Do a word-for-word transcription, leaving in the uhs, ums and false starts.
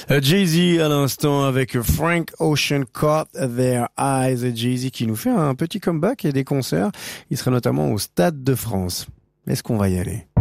Euh, Jay-Z à l'instant avec Frank Ocean Caught Their Eyes. Jay-Z qui nous fait un petit comeback et des concerts. Il sera notamment au Stade de France. Est-ce qu'on va y aller?